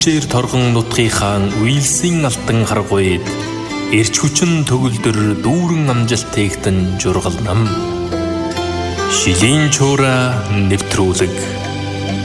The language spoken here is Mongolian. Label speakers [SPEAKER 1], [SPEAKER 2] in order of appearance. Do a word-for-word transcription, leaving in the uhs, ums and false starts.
[SPEAKER 1] Жээр торгон нутгийнхаа уйлсын алтан харгуйд эрч хүчин төгөлдөр дүүрэн амжилт тээгтэн жургал нам. Шилийн чуура нэвтрүүлэг.